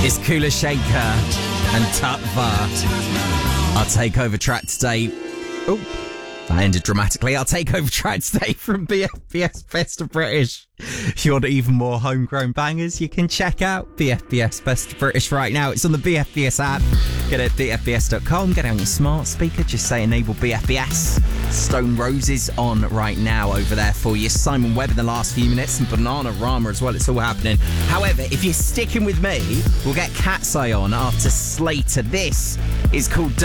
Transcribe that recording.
It's Kula Shaker and Tutva. Our takeover track today. Oh, that ended dramatically. Our takeover track today from BFBS Best of British. If you want even more homegrown bangers, you can check out BFBS Best of British right now. It's on the BFBS app. Get it at bfbs.com. Get it on your smart speaker. Just say enable BFBS. Stone Roses on right now over there for you. Simon Webb in the last few minutes and Bananarama as well. It's all happening. However, if you're sticking with me, we'll get Cat's Eye on after Slater. This is called